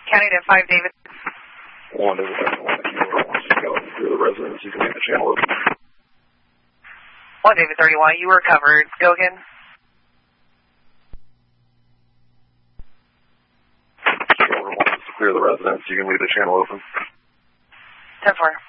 County to 5 David. 1 David 31, wants to go through the residence. You can leave the channel open. 1 David 31, you were covered. Go again. Wants to clear the residence. You can leave the channel open. 10-4.